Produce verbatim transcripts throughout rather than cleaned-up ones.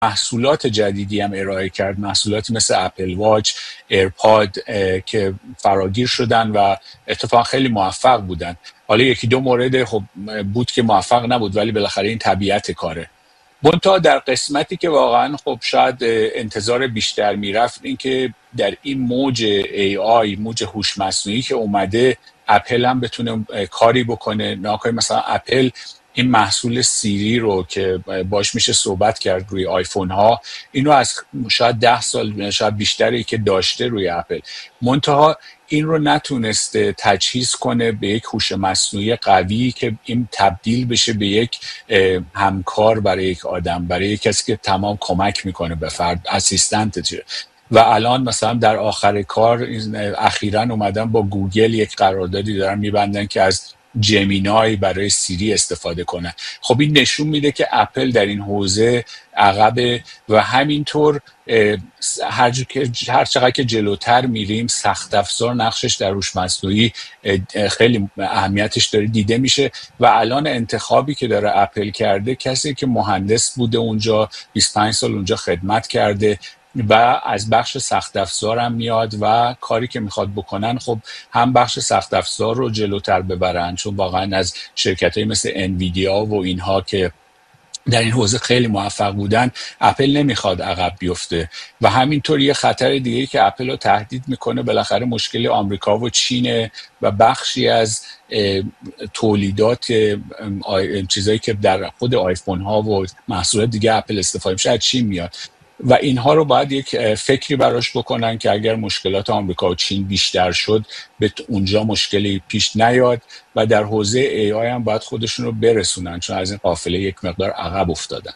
محصولات جدیدی هم ارائه کرد، محصولاتی مثل اپل واچ، ایرپاد که فراگیر شدن و اتفاقا خیلی موفق بودن. حالا یکی دو مورد خب بود که موفق نبود، ولی بالاخره این طبیعت کاره. منتها در قسمتی که واقعا خب شاید انتظار بیشتر میرفت این که در این موج ای آی، موج هوش مصنوعی که اومده، اپل هم بتونه کاری بکنه. ناکای مثلا اپل این محصول سیری رو که باش میشه صحبت کرد روی آیفون ها، اینو از شاید ده سال شاید بیشتری که داشته روی اپل، منتها این رو نتونسته تجهیز کنه به یک هوش مصنوعی قوی که این تبدیل بشه به یک همکار برای یک آدم، برای یک کسی که تمام کمک میکنه به فرد، اسیستنت. و الان مثلا در آخر کار اخیراً اومدن با گوگل یک قراردادی دارن میبندن که از جمینای برای سیری استفاده کنه. خب این نشون میده که اپل در این حوزه عقبه و همینطور هر هر چقدر که جلوتر میریم سخت افزار نقشش در هوش مصنوعی خیلی اهمیتش داره دیده میشه و الان انتخابی که داره اپل کرده کسی که مهندس بوده اونجا، بیست و پنج سال اونجا خدمت کرده و از بخش سخت افزار هم میاد و کاری که میخواد بکنن خب هم بخش سخت افزار رو جلوتر ببرن، چون واقعا از شرکتایی مثل انویدیا و اینها که در این حوزه خیلی موفق بودن اپل نمیخواد عقب بیفته. و همینطور یه خطر دیگه که اپل رو تهدید میکنه بالاخره مشکل آمریکا و چین و بخشی از تولیدات چیزایی که در خود آیفون ها و محصولات دیگه اپل استفاده میشه از چین میاد و اینها رو باید یک فکری براش بکنن که اگر مشکلات آمریکا و چین بیشتر شد به اونجا مشکلی پیش نیاد و در حوزه ای آی هم باید خودشون رو برسونن، چون از این قافله یک مقدار عقب افتادن.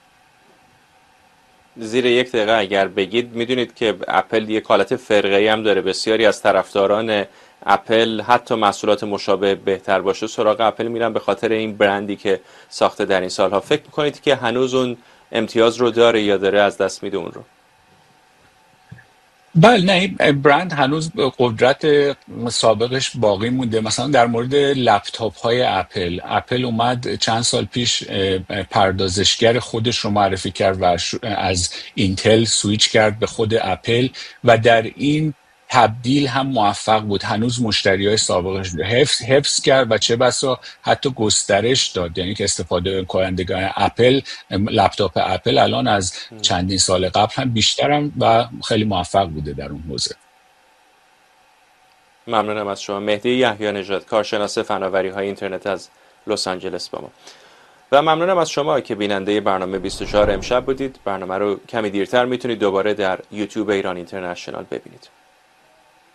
زیر یک دقیقه اگر بگید، میدونید که اپل یک حالت فرقه‌ای هم داره، بسیاری از طرفداران اپل حتی محصولات مشابه بهتر باشه سراغ اپل میرن به خاطر این برندی که ساخته در این سالها. فکر میکنید که هنوز اون امتیاز رو داره یا داره از دست میده اون رو؟ بله، نه این برند هنوز قدرت سابقش باقی مونده. مثلا در مورد لپتاپ های اپل، اپل اومد چند سال پیش پردازشگر خودش رو معرفی کرد و از اینتل سویچ کرد به خود اپل و در این تبدیل هم موفق بود. هنوز مشتری های سابقش حفظ, حفظ کرد و چه بسا حتی گسترش داد، یعنی که استفاده کنندگان اپل، لپتاپ اپل الان از چندین سال قبل هم بیشتر هم و خیلی موفق بوده در اون حوزه. ممنونم از شما. مهدی یحیی نژاد، کارشناس فناوری های اینترنت از لس آنجلس با ما. و ممنونم از شما که بیننده برنامه بیست و چهار امشب بودید. برنامه رو کمی دیرتر میتونید دوباره در یوتیوب ایران اینترنشنال ببینید.